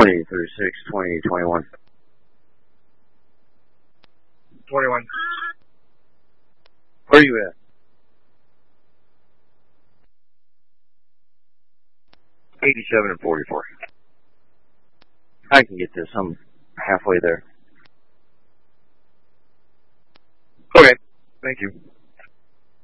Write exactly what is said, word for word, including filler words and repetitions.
twenty, thirty-six, twenty, twenty-one. twenty-one. Where are you at? eighty-seven and forty-four. I can get this. I'm halfway there. Okay. Thank you.